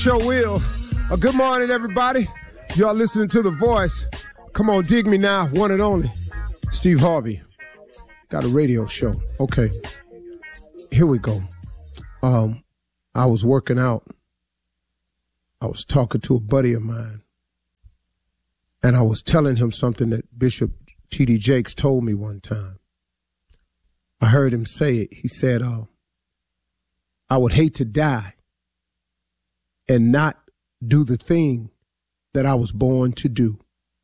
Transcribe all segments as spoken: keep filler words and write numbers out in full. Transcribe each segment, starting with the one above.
Sure will. Uh, good morning, everybody. Y'all listening to The Voice. Come on, dig me now, one and only. Steve Harvey. Got a radio show. Okay. Here we go. Um, I was working out. I was talking to a buddy of mine. And I was telling him something that Bishop T D Jakes told me one time. I heard him say it. He said, uh, I would hate to die and not do the thing that I was born to do.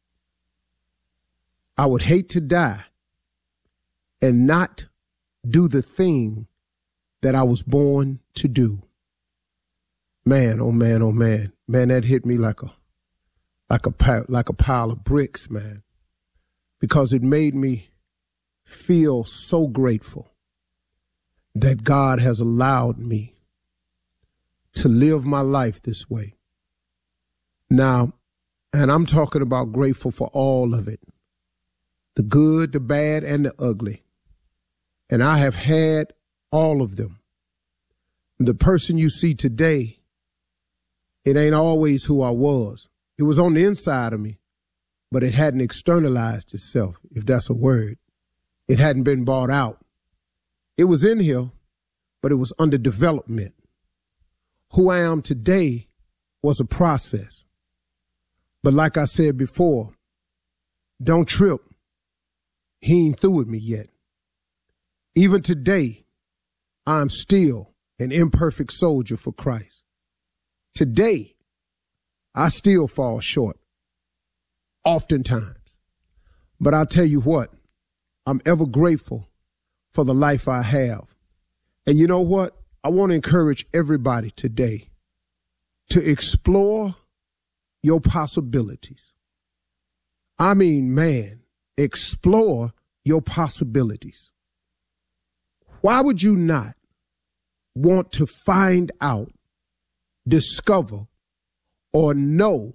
I would hate to die and not do the thing that I was born to do. Man, oh man, oh man. Man, that hit me like a like a like a pile of bricks, man. Because it made me feel so grateful that God has allowed me to live my life this way. Now, and I'm talking about grateful for all of it, the good, the bad, and the ugly. And I have had all of them. The person you see today, it ain't always who I was. It was on the inside of me, but it hadn't externalized itself, if that's a word. It hadn't been bought out. It was in here, but it was under development. Who I am today was a process. But like I said before, don't trip. He ain't through with me yet. Even today, I'm still an imperfect soldier for Christ. Today, I still fall short, oftentimes. But I'll tell you what, I'm ever grateful for the life I have. And you know what? I want to encourage everybody today to explore your possibilities. I mean, man, explore your possibilities. Why would you not want to find out, discover, or know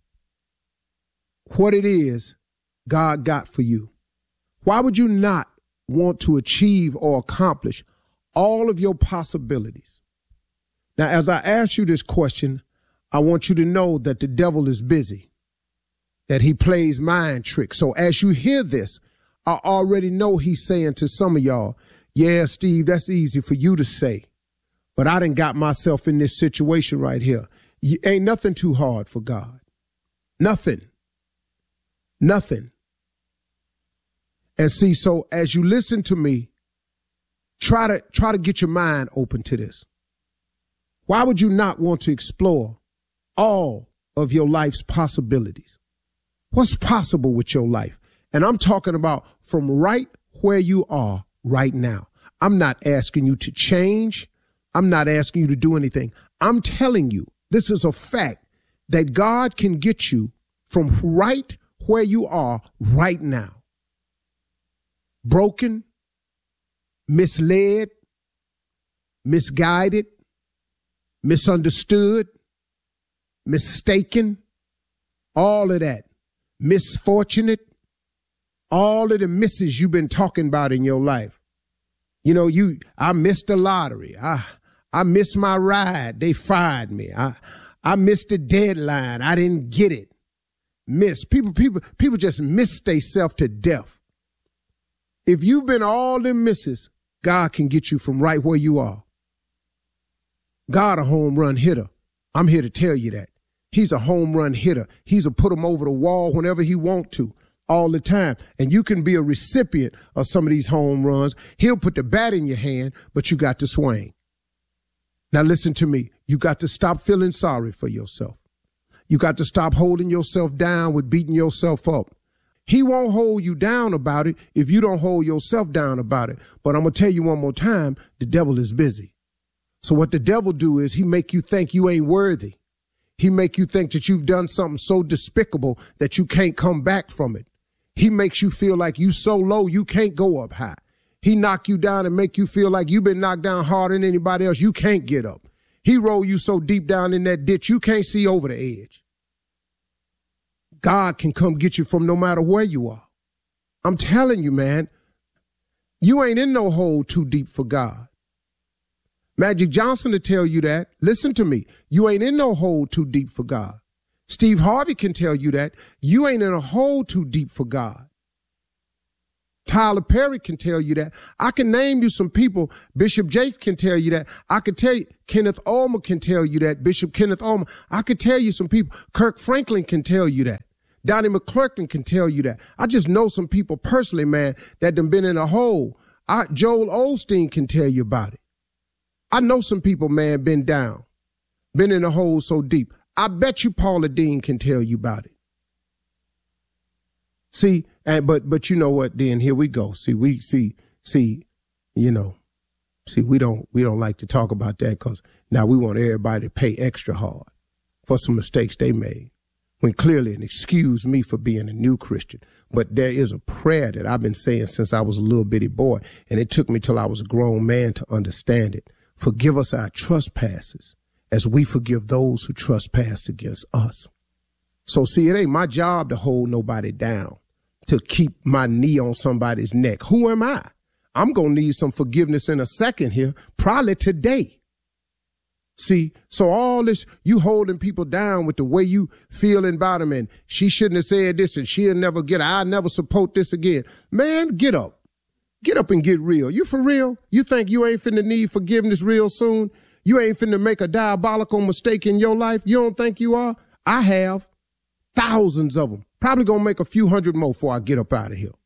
what it is God got for you? Why would you not want to achieve or accomplish all of your possibilities? Now, as I ask you this question, I want you to know that the devil is busy, that he plays mind tricks. So as you hear this, I already know he's saying to some of y'all, yeah, Steve, that's easy for you to say, but I done got myself in this situation right here. You, ain't nothing too hard for God. Nothing. Nothing. And see, so as you listen to me, try to try to get your mind open to this. Why would you not want to explore all of your life's possibilities? What's possible with your life? And I'm talking about from right where you are right now. I'm not asking you to change. I'm not asking you to do anything. I'm telling you, this is a fact that God can get you from right where you are right now. Broken, misled, misguided, misunderstood, mistaken, all of that, misfortunate, all of the misses you've been talking about in your life. You know, you, I missed the lottery. I, I missed my ride. They fired me. I, I missed the deadline. I didn't get it. Miss. People, people, people just miss themselves to death. If you've been all them misses, God can get you from right where you are. God a home run hitter. I'm here to tell you that. He's a home run hitter. He's a put him over the wall whenever he want to, all the time. And you can be a recipient of some of these home runs. He'll put the bat in your hand, but you got to swing. Now listen to me. You got to stop feeling sorry for yourself. You got to stop holding yourself down with beating yourself up. He won't hold you down about it if you don't hold yourself down about it. But I'm going to tell you one more time, the devil is busy. So what the devil do is he make you think you ain't worthy. He make you think that you've done something so despicable that you can't come back from it. He makes you feel like you so low you can't go up high. He knock you down and make you feel like you've been knocked down harder than anybody else. You can't get up. He roll you so deep down in that ditch you can't see over the edge. God can come get you from no matter where you are. I'm telling you, man, you ain't in no hole too deep for God. Magic Johnson to tell you that. Listen to me. You ain't in no hole too deep for God. Steve Harvey can tell you that. You ain't in a hole too deep for God. Tyler Perry can tell you that. I can name you some people. Bishop Jakes can tell you that. I could tell you, Kenneth Ulmer can tell you that. Bishop Kenneth Ulmer. I could tell you some people. Kirk Franklin can tell you that. Donnie McClurkin can tell you that. I just know some people personally, man, that done been in a hole. I, Joel Osteen can tell you about it. I know some people, man, been down, been in a hole so deep. I bet you Paula Deen can tell you about it. See, and but but you know what? Then here we go. See, we see see, you know, see, we don't we don't like to talk about that because now we want everybody to pay extra hard for some mistakes they made. When clearly, and excuse me for being a new Christian, but there is a prayer that I've been saying since I was a little bitty boy, and it took me till I was a grown man to understand it. Forgive us our trespasses as we forgive those who trespass against us. So see, it ain't my job to hold nobody down, to keep my knee on somebody's neck. Who am I? I'm going to need some forgiveness in a second here, probably today. See, so all this, you holding people down with the way you feeling about them, and she shouldn't have said this, and she'll never get it. I'll never support this again. Man, get up. Get up and get real. You for real? You think you ain't finna need forgiveness real soon? You ain't finna make a diabolical mistake in your life? You don't think you are? I have. Thousands of them. Probably gonna make a few hundred more before I get up out of here.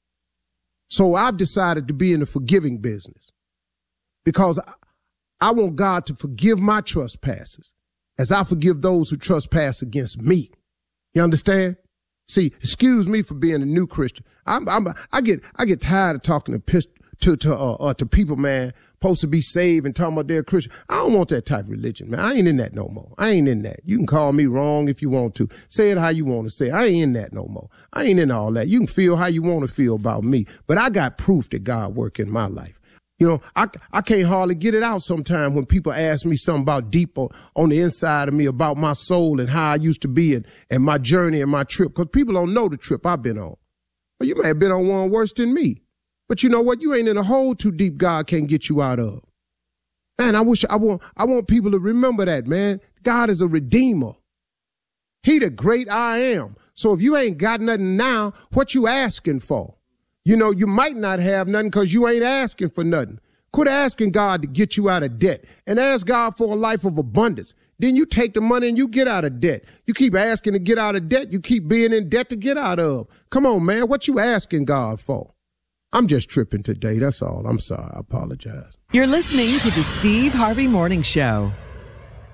So I've decided to be in the forgiving business because I, I want God to forgive my trespasses as I forgive those who trespass against me. You understand? See, excuse me for being a new Christian. I'm, I'm, I get, I get tired of talking to to to uh, uh, to people, man, supposed to be saved and talking about they're Christian. I don't want that type of religion, man. I ain't in that no more. I ain't in that. You can call me wrong if you want to. Say it how you want to say it. I ain't in that no more. I ain't in all that. You can feel how you want to feel about me, but I got proof that God work in my life. You know, I, I can't hardly get it out sometimes when people ask me something about deep on, on the inside of me, about my soul and how I used to be and, and my journey and my trip. Because people don't know the trip I've been on. Well, you may have been on one worse than me. But you know what? You ain't in a hole too deep God can't get you out of. Man, I wish I want I want people to remember that, man. God is a redeemer. He the great I am. So if you ain't got nothing now, what you asking for? You know, you might not have nothing because you ain't asking for nothing. Quit asking God to get you out of debt and ask God for a life of abundance. Then you take the money and you get out of debt. You keep asking to get out of debt. You keep being in debt to get out of. Come on, man. What you asking God for? I'm just tripping today. That's all. I'm sorry. I apologize. You're listening to the Steve Harvey Morning Show.